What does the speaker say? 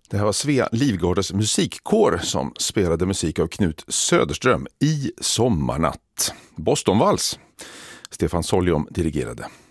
Det här var Svea Livgardes musikkår som spelade musik av Knut Söderström i Sommarnatt. Bostonvals. Stefan Soljom dirigerade.